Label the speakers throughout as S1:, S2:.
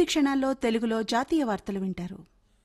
S1: కొద్ది క్షణాల్లో తెలుగులో జాతీయ వార్తలు వింటారు.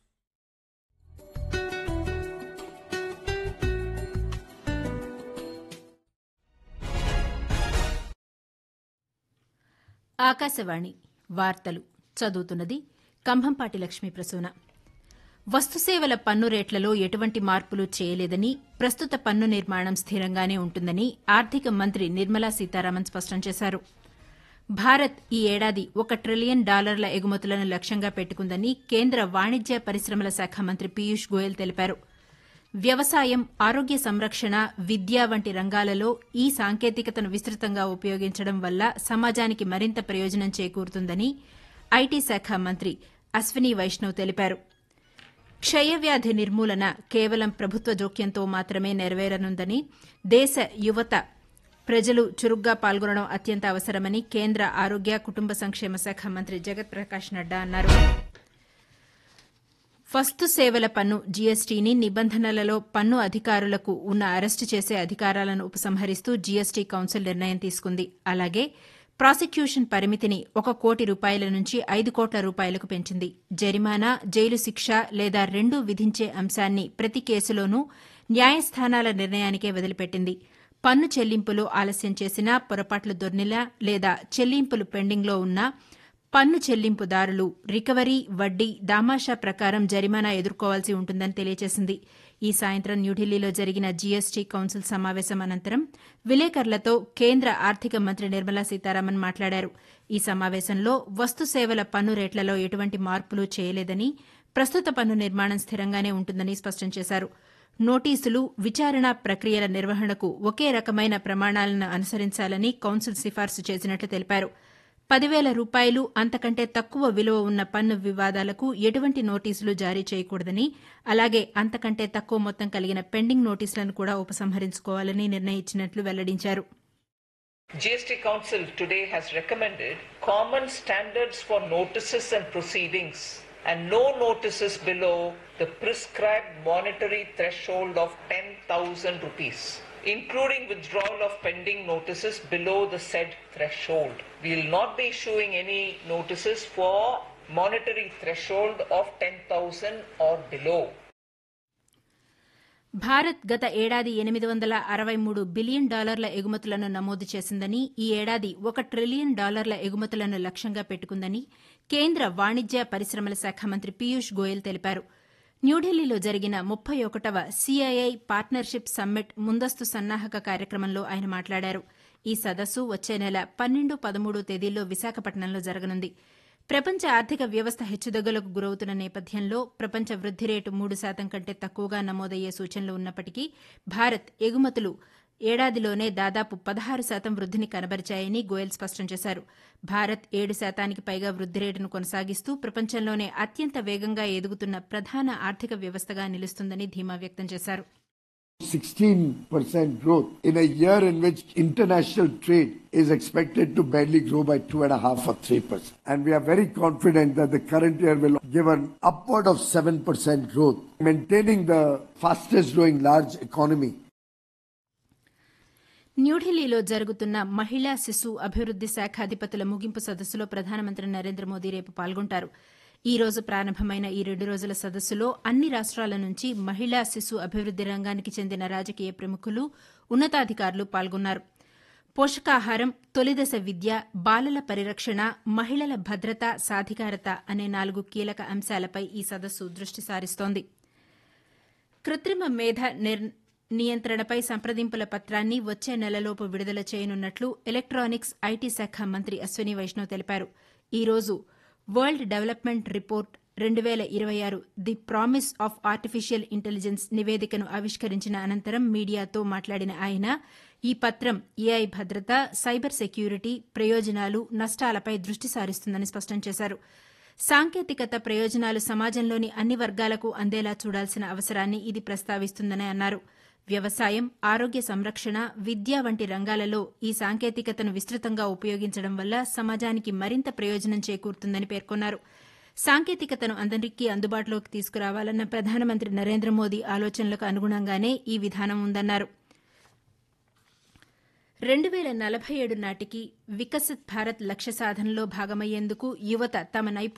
S2: ఆకాశవాణి వార్తలు చదువుతున్నది కంభంపాటి లక్ష్మీ ప్రసూన. వస్తుసేవల పన్ను రేట్లలో ఎటువంటి మార్పులు చేయలేదని, ప్రస్తుత పన్ను నిర్మాణం స్థిరంగానే ఉంటుందని ఆర్థిక మంత్రి నిర్మలా సీతారామన్ స్పష్టం చేశారు. భారత్ ఈ ఏడాది $1 ట్రిలియన్ ఎగుమతులను లక్ష్యంగా పెట్టుకుందని కేంద్ర వాణిజ్య పరిశ్రమల శాఖ మంత్రి పీయూష్ గోయల్ తెలిపారు. వ్యవసాయం, ఆరోగ్య సంరక్షణ, విద్య వంటి రంగాలలో ఈ సాంకేతికతను విస్తృతంగా ఉపయోగించడం వల్ల సమాజానికి మరింత ప్రయోజనం చేకూరుతుందని ఐటీ శాఖ మంత్రి అశ్విని వైష్ణవ్ తెలిపారు. క్షయవ్యాధి నిర్మూలన కేవలం ప్రభుత్వ జోక్యంతో మాత్రమే నెరవేరనుందని, దేశ యువత ప్రజలు చురుగ్గా పాల్గొనడం అత్యంత అవసరమని కేంద్ర ఆరోగ్య, కుటుంబ సంక్షేమ శాఖ మంత్రి జగత్ ప్రకాష్ నడ్డా అన్నారు. వస్తు సేవల పన్ను జీఎస్టీని నిబంధనలలో పన్ను అధికారులకు ఉన్న అరెస్టు చేసే అధికారాలను ఉపసంహరిస్తూ జీఎస్టీ కౌన్సిల్ నిర్ణయం తీసుకుంది. అలాగే ప్రాసిక్యూషన్ పరిమితిని $1 కోటి నుంచి $5 కోట్లకు పెంచింది. జరిమానా, జైలు శిక్ష లేదా రెండూ విధించే అంశాన్ని ప్రతి కేసులోనూ న్యాయస్థానాల నిర్ణయానికే వదిలిపెట్టింది. పన్ను చెల్లింపులు ఆలస్యం చేసినా, పొరపాట్లు దొర్లినా లేదా చెల్లింపులు పెండింగ్లో ఉన్నా పన్ను చెల్లింపుదారులు రికవరీ, వడ్డీ, దామాషా ప్రకారం జరిమానా ఎదుర్కోవాల్సి ఉంటుందని తెలియజేసింది. ఈ సాయంత్రం న్యూఢిల్లీలో జరిగిన జీఎస్టీ కౌన్సిల్ సమావేశం అనంతరం విలేకరులతో కేంద్ర ఆర్థిక మంత్రి నిర్మలా సీతారామన్ మాట్లాడారు. ఈ సమావేశంలో వస్తు సేవల పన్ను రేట్లలో ఎటువంటి మార్పులు చేయలేదని, ప్రస్తుత పన్ను నిర్మాణం స్థిరంగానే ఉంటుందని స్పష్టం చేశారు. నోటీసులు, విచారణ ప్రక్రియల నిర్వహణకు ఒకే రకమైన ప్రమాణాలను అనుసరించాలని కౌన్సిల్ సిఫార్సు చేసినట్లు తెలిపారు. $10,000 అంతకంటే తక్కువ విలువ ఉన్న పన్ను వివాదాలకు ఎటువంటి నోటీసులు జారీ చేయకూడదని, అలాగే అంతకంటే తక్కువ మొత్తం కలిగిన పెండింగ్ నోటీసులను కూడా ఉపసంహరించుకోవాలని నిర్ణయించినట్లు వెల్లడించారు.
S3: GST Council today has recommended common standards for notices and proceedings and no notices below the prescribed monetary threshold of ₹10,000, including withdrawal of pending notices below the said threshold. We will not be issuing any notices for monetary threshold of 10,000 or below.
S2: Bharat గత ఏడాది $863 billion ఎగుమతులను నమోదు చేసిందని, ఈ ఏడాది $1 trillion ఎగుమతులను లక్ష్యంగా పెట్టుకుందని కేంద్ర వాణిజ్య పరిశ్రమల శాఖ మంత్రి పీయూష్ గోయల్ తెలిపారు. న్యూఢిల్లీలో జరిగిన 31వ CII పార్ట్నర్షిప్ సమ్మిట్ ముందస్తు సన్నాహక కార్యక్రమంలో ఆయన మాట్లాడారు. ఈ సదస్సు వచ్చే నెల 12, 13 తేదీల్లో విశాఖపట్నంలో జరగనుంది. ప్రపంచ ఆర్థిక వ్యవస్థ హెచ్చుతగ్గులకు గురవుతున్న నేపథ్యంలో ప్రపంచ వృద్ది రేటు 3% కంటే తక్కువగా నమోదయ్యే సూచనలు ఉన్నప్పటికీ భారత్ ఎగుమతులు ఏడాదిలోనే దాదాపు 16% వృద్దిని కనబరిచాయని గోయల్ స్పష్టం చేశారు. భారత్ 7% పైగా వృద్ది రేటును కొనసాగిస్తూ ప్రపంచంలోనే అత్యంత వేగంగా ఎదుగుతున్న ప్రధాన ఆర్థిక వ్యవస్థగా నిలుస్తుందని ధీమా వ్యక్తం చేశారు.
S4: 16% growth in a year in which international trade is expected to barely grow by 2.5 or 3%. And we are very confident that the current year will give an upward of 7% growth, maintaining the fastest growing large economy.
S2: న్యూఢిల్లీలో జరుగుతున్న మహిళా శిశు అభివృద్ది శాఖ అధిపతుల ముగింపు సదస్సులో ప్రధానమంత్రి నరేంద్ర మోదీ రేపు పాల్గొంటారు. ఈ రోజు ప్రారంభమైన ఈ 2 రోజుల సదస్సులో అన్ని రాష్ట్రాల నుంచి మహిళా శిశు అభివృద్ది రంగానికి చెందిన రాజకీయ ప్రముఖులు, ఉన్నతాధికారులు పాల్గొన్నారు. పోషకాహారం, తొలిదశ విద్య, బాలల పరిరక్షణ, మహిళల భద్రత, సాధికారత అనే 4 కీలక అంశాలపై ఈ సదస్సు దృష్టి సారిస్తోంది. కృత్రిమ మేధ నియంత్రణపై సంప్రదింపుల పత్రాన్ని వచ్చే నెలలోపు విడుదల చేయనున్నట్లు ఎలక్టానిక్స్, ఐటీ శాఖ మంత్రి అశ్విని వైష్ణవ్ తెలిపారు. ఈ రోజు world development report 2026 the promise of artificial intelligence నివేదికను ఆవిష్కరించిన అనంతరం మీడియాతో మాట్లాడిన ఆయన, ఈ పత్రం ఏఐ భద్రత, సైబర్ సెక్యూరిటీ, ప్రయోజనాలు, నష్టాలపై దృష్టి సారిస్తుందని స్పష్టం చేశారు. సాంకేతికత ప్రయోజనాలు సమాజంలోని అన్ని వర్గాలకు అందేలా చూడాల్సిన అవసరాన్ని ఇది ప్రస్తావిస్తుందని అన్నారు. వ్యవసాయం, ఆరోగ్య సంరక్షణ, విద్య వంటి రంగాలలో ఈ సాంకేతికతను విస్తృతంగా ఉపయోగించడం వల్ల సమాజానికి మరింత ప్రయోజనం చేకూరుతుందని పేర్కొన్నారు. సాంకేతికతను అందరికీ అందుబాటులోకి తీసుకురావాలన్న ప్రధానమంత్రి నరేంద్ర మోదీ ఆలోచనలకు అనుగుణంగానే ఈ విధానం ఉందన్నారు. 2047 నాటికి వికసిత్ భారత్ లక్ష్య సాధనలో భాగమయ్యేందుకు యువత తమ